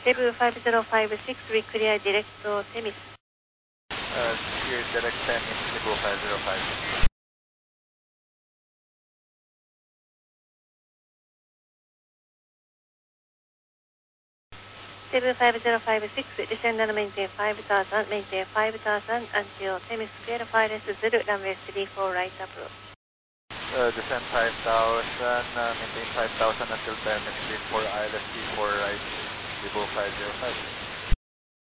75056, we clear direct to Temis. Clear direct Temis, Cebu 505. 75056, descend and maintain 5000, maintain 5000 until Temis Square, Finance Zulu, runway 34 right approach. Descend 5000, maintain 5000 until Temis, clear for ILS 34 right, Cebu 505.